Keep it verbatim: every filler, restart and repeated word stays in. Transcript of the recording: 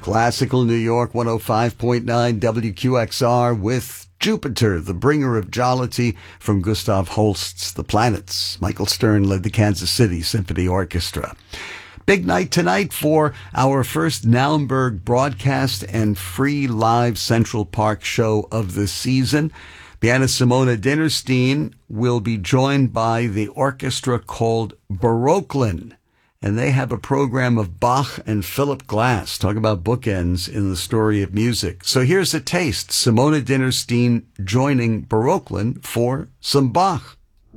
Classical New York one oh five point nine W Q X R with Jupiter, the bringer of jollity, from Gustav Holst's The Planets. Michael Stern led the Kansas City Symphony Orchestra. Big night tonight for our first Naumburg broadcast and free live Central Park show of the season. Pianist Simona Dinnerstein will be joined by the orchestra called Baroquelin, and they have a program of Bach and Philip Glass. Talk about bookends in the story of music. So here's a taste. Simona Dinnerstein joining Baroquelin for some Bach.